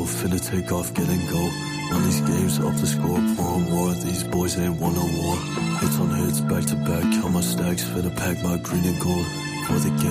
go, finna take off, get and go. Run these games up the score, pour more. These boys ain't won no war. Hits on hits, back to back, count my stacks, finna pack my green and gold. For the game.